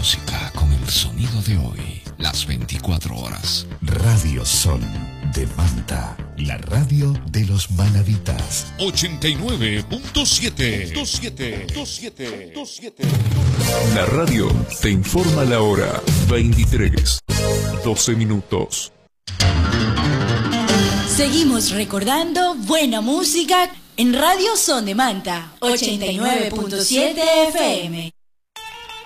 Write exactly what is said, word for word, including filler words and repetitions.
música con el sonido de hoy, las veinticuatro horas. Radio Son de Manta, la radio de los manaditas. ochenta y nueve punto siete. La radio te informa la hora. veintitrés, doce minutos. Seguimos recordando buena música en Radio Son de Manta, ochenta y nueve punto siete F M.